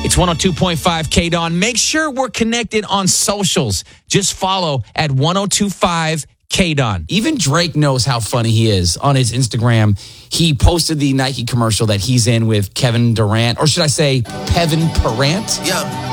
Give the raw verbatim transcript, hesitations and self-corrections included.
It's one oh two point five K-Dawn. Make sure we're connected on socials. Just follow at ten twenty-five K-Dawn. Even Drake knows how funny he is on his Instagram. He posted the Nike commercial that he's in with Kevin Durant, or should I say, Kevin Durant. Yeah.